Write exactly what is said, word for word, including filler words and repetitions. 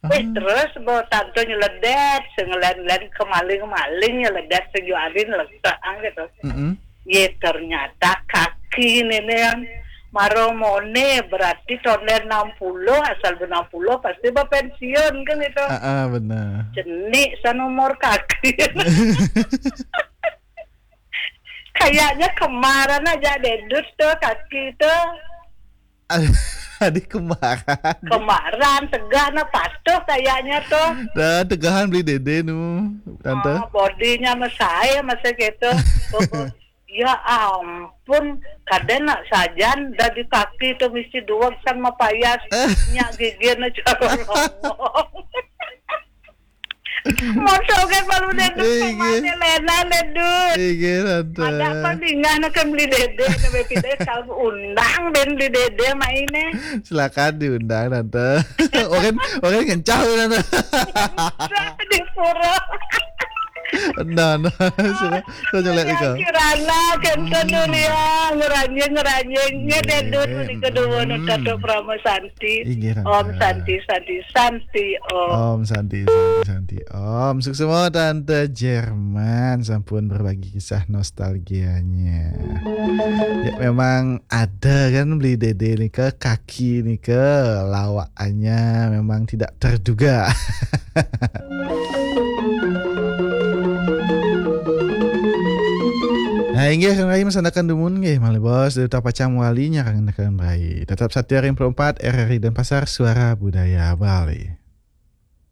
Wih terus bawa tante nyeledet, sengelen-len kemaling-maling nyeledet sejuarin letak gitu. Mm-mm. Ye ternyata kaki nenek maromone berarti tahun enam puluh asal enam puluh pasti berpensiun kan itu. Ah, ah, benar. Jenik sanomor kaki. Kayaknya kemarin aja dedut tuh kaki tuh. Adik kemarin. Kemarin tegana patuh kayaknya tuh. Dah tegahan beli dede nu tante. Oh, bodinya mesai masa gitu. Ya ampun, kadang nak sajan dari kaki itu mesti dua sama payas nyak gigi na cara ngomong. Masuk ke palu dedut kemana lena dedut. Iya tante. Ada apa tinggal nak beli dede, nak beli kalau undang ben beli dede mainnya. Silakan diundang tante. Orang orang kencang tante. Di pura. Nah, nah, sudah, sudah jelek nih kau. Kirana kenten dunia ngeranye ngeranyenya dedut di kedua nutato Prama Santi. Om Santi Santi Santi Om. Om Santi Santi Santi Om. Sukses semua tante Jerman, sampun berbagi kisah nostalgianya. Ya memang ada kan beli dede nih ke kaki nih ke lawakannya memang tidak terduga. Nah, inggih kan rai masandakan dumun nggih malih bos dari tapacang walinya kan nekan rai. Tetap Setia empat R R I Denpasar Suara Budaya Bali.